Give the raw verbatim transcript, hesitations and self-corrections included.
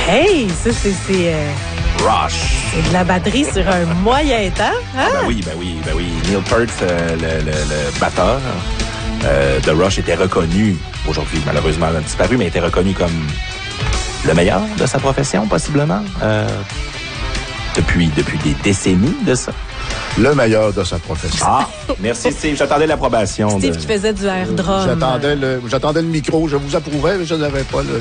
Hey, ça, c'est... c'est euh... Rush. C'est de la batterie sur un moyen temps, hein? Ah ben oui, ben oui, ben oui. Neil Peart, euh, le, le, le batteur euh, de Rush, était reconnu, aujourd'hui malheureusement il a disparu, mais était reconnu comme le meilleur de sa profession, possiblement, euh, depuis, depuis des décennies de ça. Le meilleur de sa profession. Ah, merci Steve, j'attendais l'approbation. Steve de... qui faisait du air drum. J'attendais le, j'attendais le micro, je vous approuvais, mais je n'avais pas le